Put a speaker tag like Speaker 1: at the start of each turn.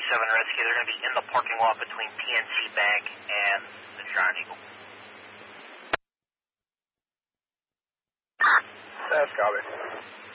Speaker 1: Rescue. They're going to be in the parking lot between PNC Bank and the Giant Eagle.
Speaker 2: That's copy.